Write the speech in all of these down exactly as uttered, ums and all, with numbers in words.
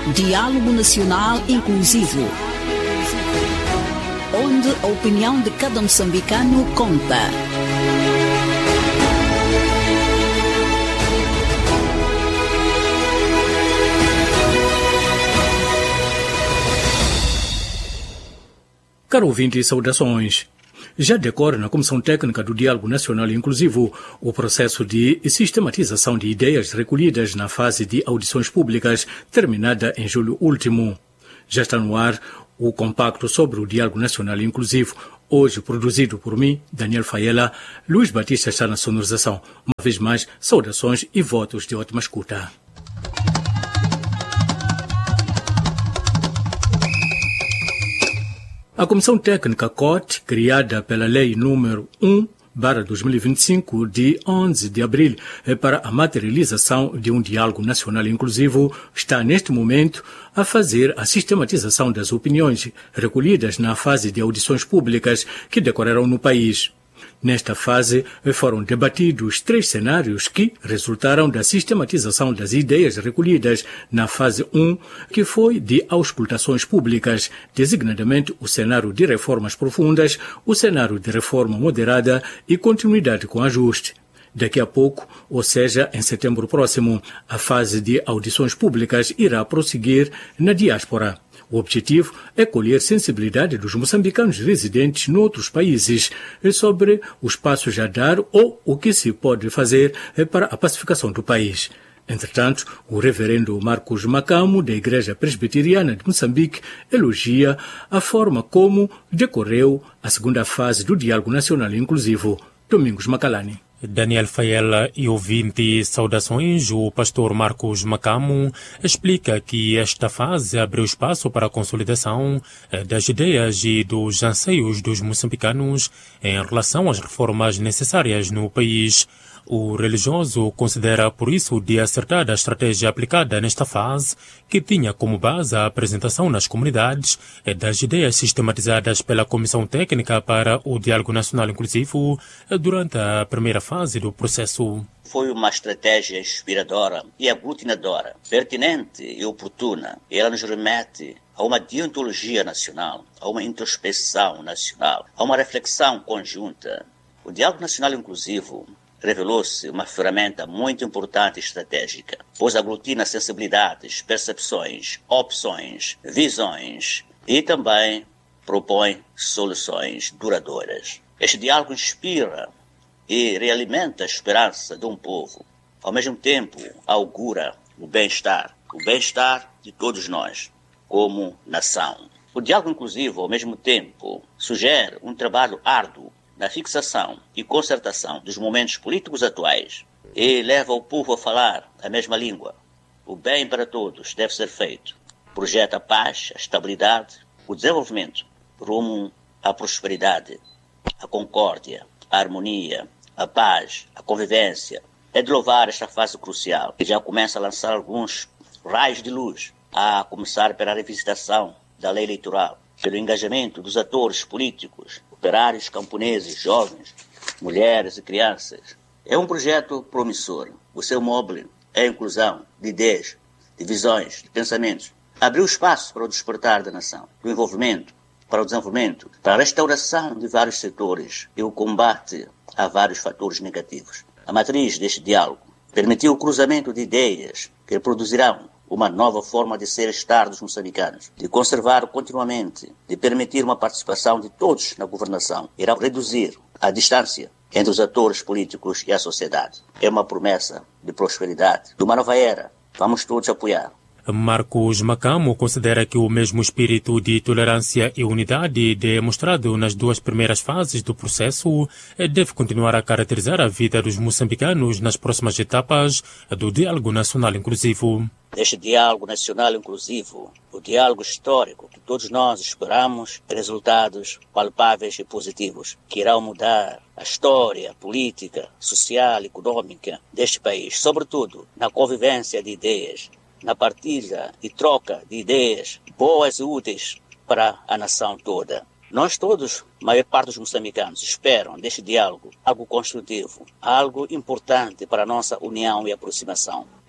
Diálogo Nacional Inclusivo, onde a opinião de cada moçambicano conta. Caro ouvinte, saudações. Já decorre na Comissão Técnica do Diálogo Nacional Inclusivo o processo de sistematização de ideias recolhidas na fase de audições públicas terminada em julho último. Já está no ar o compacto sobre o Diálogo Nacional Inclusivo, hoje produzido por mim, Daniel Faiela. Luís Batista está na sonorização. Uma vez mais, saudações e votos de ótima escuta. A Comissão Técnica C O T, criada pela Lei número um barra dois mil e vinte e cinco, de onze de abril, para a materialização de um diálogo nacional inclusivo, está neste momento a fazer a sistematização das opiniões recolhidas na fase de audições públicas que decorreram no país. Nesta fase, foram debatidos três cenários que resultaram da sistematização das ideias recolhidas na fase um, que foi de auscultações públicas, designadamente o cenário de reformas profundas, o cenário de reforma moderada e continuidade com ajuste. Daqui a pouco, ou seja, em setembro próximo, a fase de audições públicas irá prosseguir na diáspora. O objetivo é colher sensibilidade dos moçambicanos residentes noutros países sobre os passos a dar ou o que se pode fazer para a pacificação do país. Entretanto, o reverendo Marcos Macamo, da Igreja Presbiteriana de Moçambique, elogia a forma como decorreu a segunda fase do Diálogo Nacional Inclusivo. Domingos Macalani. Daniel Faiela e ouvinte, saudações. O pastor Marcos Macamo explica que esta fase abriu espaço para a consolidação das ideias e dos anseios dos moçambicanos em relação às reformas necessárias no país. O religioso considera, por isso, de acertada a estratégia aplicada nesta fase, que tinha como base a apresentação nas comunidades das ideias sistematizadas pela Comissão Técnica para o Diálogo Nacional Inclusivo durante a primeira fase do processo. Foi uma estratégia inspiradora e aglutinadora, pertinente e oportuna. Ela nos remete a uma deontologia nacional, a uma introspeção nacional, a uma reflexão conjunta. O Diálogo Nacional Inclusivo revelou-se uma ferramenta muito importante e estratégica, pois aglutina sensibilidades, percepções, opções, visões e também propõe soluções duradouras. Este diálogo inspira e realimenta a esperança de um povo. Ao mesmo tempo, augura o bem-estar, o bem-estar de todos nós, como nação. O diálogo inclusivo, ao mesmo tempo, sugere um trabalho árduo na fixação e concertação dos momentos políticos atuais e leva o povo a falar a mesma língua. O bem para todos deve ser feito. Projeta a paz, a estabilidade, o desenvolvimento rumo à prosperidade, à concórdia, à harmonia, à paz, à convivência. É de louvar esta fase crucial, que já começa a lançar alguns raios de luz, a começar pela revisitação da lei eleitoral, pelo engajamento dos atores políticos, operários, camponeses, jovens, mulheres e crianças. É um projeto promissor. O seu módulo é a inclusão de ideias, de visões, de pensamentos. Abriu espaço para o despertar da nação, do envolvimento, para o desenvolvimento, para a restauração de vários setores e o combate a vários fatores negativos. A matriz deste diálogo permitiu o cruzamento de ideias que produzirão uma nova forma de ser estar dos moçambicanos, de conservar continuamente, de permitir uma participação de todos na governação. Irá reduzir a distância entre os atores políticos e a sociedade. É uma promessa de prosperidade, de uma nova era. Vamos todos apoiar. Marcos Macamo considera que o mesmo espírito de tolerância e unidade demonstrado nas duas primeiras fases do processo deve continuar a caracterizar a vida dos moçambicanos nas próximas etapas do Diálogo Nacional Inclusivo. Este Diálogo Nacional Inclusivo, o diálogo histórico que todos nós esperamos, resultados palpáveis e positivos, que irão mudar a história política, social e econômica deste país, sobretudo na convivência de ideias, na partilha e troca de ideias boas e úteis para a nação toda. Nós todos, a maior parte dos moçambicanos, esperam deste diálogo algo construtivo, algo importante para a nossa união e aproximação,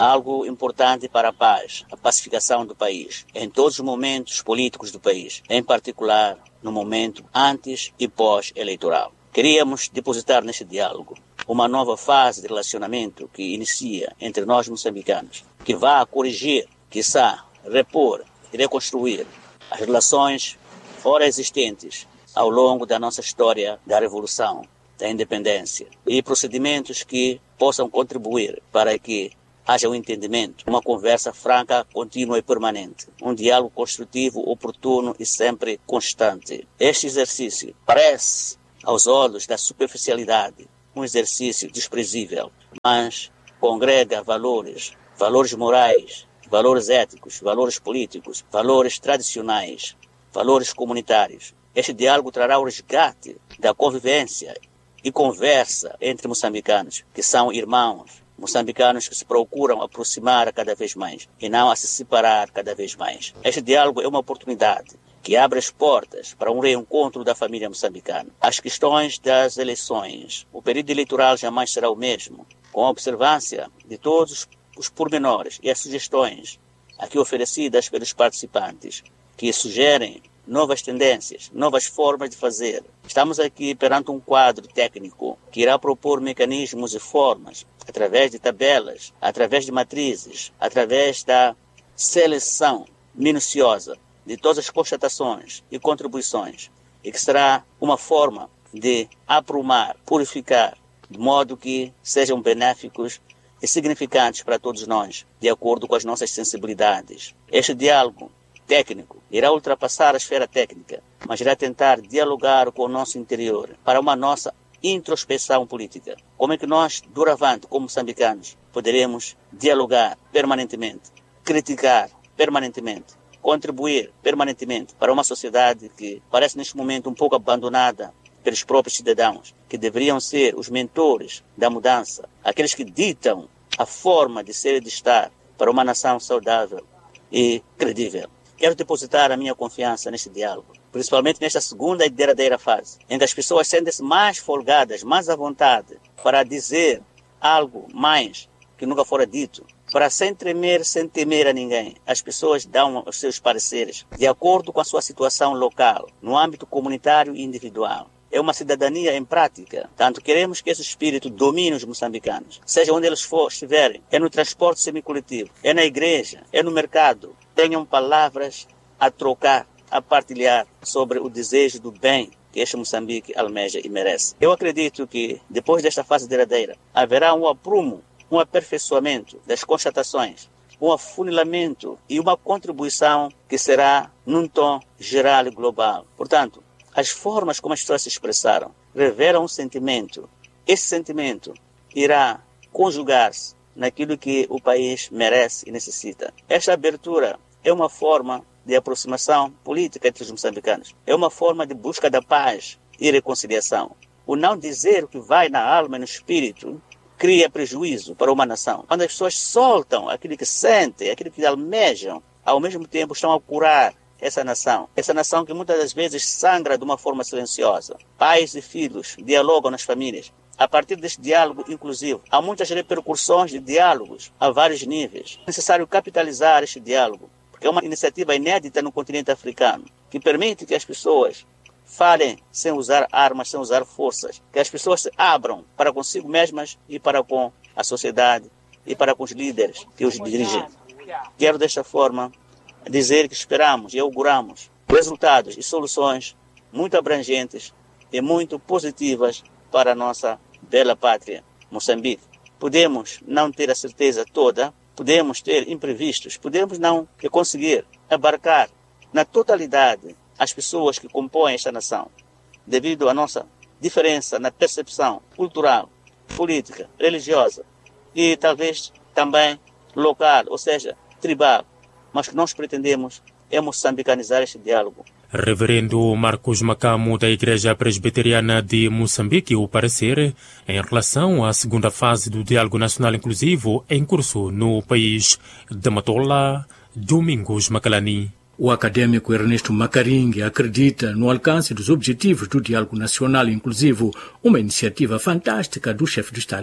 algo importante para a paz, a pacificação do país, em todos os momentos políticos do país, em particular no momento antes e pós-eleitoral. Queríamos depositar neste diálogo uma nova fase de relacionamento que inicia entre nós moçambicanos, que vá corrigir, quiçá repor e reconstruir as relações fora existentes ao longo da nossa história da Revolução, da Independência, e procedimentos que possam contribuir para que haja um entendimento, uma conversa franca, contínua e permanente, um diálogo construtivo, oportuno e sempre constante. Este exercício parece, aos olhos da superficialidade, um exercício desprezível, mas congrega valores, valores morais, valores éticos, valores políticos, valores tradicionais, valores comunitários. Este diálogo trará o resgate da convivência e conversa entre moçambicanos, que são irmãos, moçambicanos que se procuram aproximar cada vez mais e não a se separar cada vez mais. Este diálogo é uma oportunidade que abre as portas para um reencontro da família moçambicana. As questões das eleições, o período eleitoral jamais será o mesmo, com a observância de todos os pormenores e as sugestões aqui oferecidas pelos participantes, que sugerem novas tendências, novas formas de fazer. Estamos aqui perante um quadro técnico que irá propor mecanismos e formas, através de tabelas, através de matrizes, através da seleção minuciosa de todas as constatações e contribuições, e que será uma forma de aprumar, purificar, de modo que sejam benéficos e significantes para todos nós, de acordo com as nossas sensibilidades. Este diálogo técnico irá ultrapassar a esfera técnica, mas irá tentar dialogar com o nosso interior para uma nossa introspecção política. Como é que nós, doravante, como moçambicanos, poderemos dialogar permanentemente, criticar permanentemente, contribuir permanentemente para uma sociedade que parece neste momento um pouco abandonada pelos próprios cidadãos, que deveriam ser os mentores da mudança, aqueles que ditam a forma de ser e de estar para uma nação saudável e credível. Quero depositar a minha confiança neste diálogo, principalmente nesta segunda e derradeira fase, em que as pessoas sentem-se mais folgadas, mais à vontade para dizer algo mais que nunca fora dito, para sem tremer, sem temer a ninguém. As pessoas dão os seus pareceres de acordo com a sua situação local, no âmbito comunitário e individual. É uma cidadania em prática. Tanto queremos que esse espírito domine os moçambicanos, seja onde eles for, estiverem, é no transporte semicoletivo, é na igreja, é no mercado. Tenham palavras a trocar, a partilhar sobre o desejo do bem que este Moçambique almeja e merece. Eu acredito que, depois desta fase derradeira, haverá um aprumo, um aperfeiçoamento das constatações, um afunilamento e uma contribuição que será num tom geral e global. Portanto, as formas como as pessoas se expressaram revelam um sentimento. Esse sentimento irá conjugar-se naquilo que o país merece e necessita. Esta abertura é uma forma de aproximação política entre os moçambicanos. É uma forma de busca da paz e reconciliação. O não dizer o que vai na alma e no espírito cria prejuízo para uma nação. Quando as pessoas soltam aquilo que sentem, aquilo que almejam, ao mesmo tempo estão a curar essa nação. Essa nação que muitas das vezes sangra de uma forma silenciosa. Pais e filhos dialogam nas famílias. A partir deste diálogo inclusivo, há muitas repercussões de diálogos a vários níveis. É necessário capitalizar este diálogo, porque é uma iniciativa inédita no continente africano, que permite que as pessoas falem sem usar armas, sem usar forças, que as pessoas se abram para consigo mesmas e para com a sociedade e para com os líderes que os dirigem. Quero desta forma dizer que esperamos e auguramos resultados e soluções muito abrangentes e muito positivas para a nossa bela pátria, Moçambique. Podemos não ter a certeza toda, podemos ter imprevistos, podemos não conseguir abarcar na totalidade as pessoas que compõem esta nação, devido à nossa diferença na percepção cultural, política, religiosa e talvez também local, ou seja, tribal. Mas o que nós pretendemos é moçambicanizar este diálogo. Reverendo Marcos Macamo, da Igreja Presbiteriana de Moçambique, o parecer em relação à segunda fase do Diálogo Nacional Inclusivo em curso no país de Matola, Domingos Macalani. O acadêmico Ernesto Macaringue acredita no alcance dos objetivos do Diálogo Nacional Inclusivo, uma iniciativa fantástica do chefe do Estado.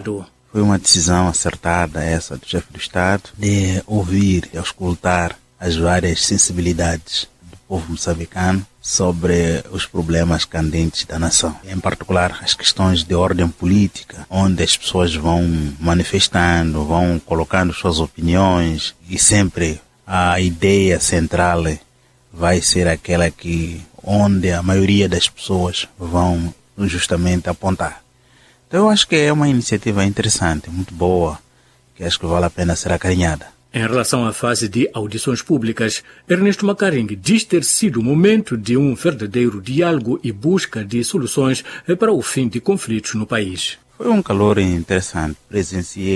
Foi uma decisão acertada essa do chefe do Estado de ouvir e auscultar as várias sensibilidades do povo moçambicano sobre os problemas candentes da nação. Em particular, as questões de ordem política, onde as pessoas vão manifestando, vão colocando suas opiniões e sempre a ideia central vai ser aquela que onde a maioria das pessoas vão justamente apontar. Então eu acho que é uma iniciativa interessante, muito boa, que acho que vale a pena ser acarinhada. Em relação à fase de audições públicas, Ernesto Macarengue diz ter sido o momento de um verdadeiro diálogo e busca de soluções para o fim de conflitos no país. Foi um calor interessante, presenciei